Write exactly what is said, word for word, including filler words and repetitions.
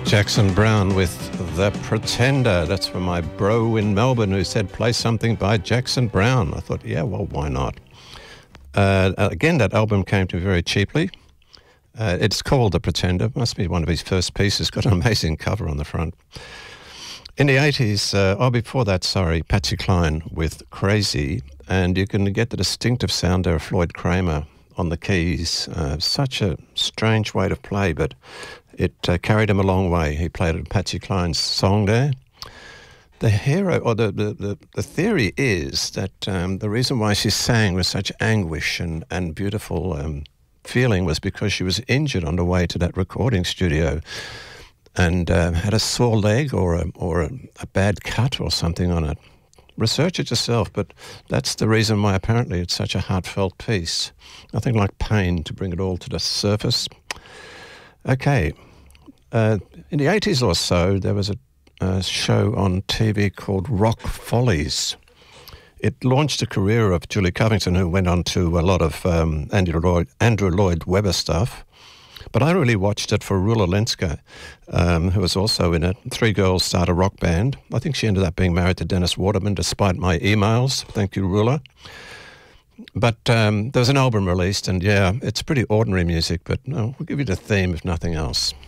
Jackson Browne with The Pretender. That's from my bro in Melbourne who said, play something by Jackson Browne. I thought, yeah, well, why not? Uh, again, that album came to me very cheaply. Uh, it's called The Pretender. Must be one of his first pieces. Got an amazing cover on the front. In the eighties, uh, oh, before that, sorry, Patsy Cline with Crazy. And you can get the distinctive sound there of Floyd Kramer on the keys. Uh, such a strange way to play, but it uh, carried him a long way. He played a Patsy Cline's song there. The hero, or the, the, the, the theory is that um, the reason why she sang with such anguish and, and beautiful um, feeling was because she was injured on the way to that recording studio and uh, had a sore leg or, a, or a, a bad cut or something on it. Research it yourself, but that's the reason why apparently it's such a heartfelt piece. Nothing like pain to bring it all to the surface. Okay. Uh, in the eighties or so, there was a, a show on T V called Rock Follies. It launched the career of Julie Covington, who went on to a lot of um, Andrew Lloyd, Andrew Lloyd Webber stuff. But I really watched it for Rula Lenska, um, who was also in it. Three girls start a rock band. I think she ended up being married to Dennis Waterman, despite my emails. Thank you, Rula. But um, there was an album released, and yeah, it's pretty ordinary music, but no, we'll give you the theme if nothing else.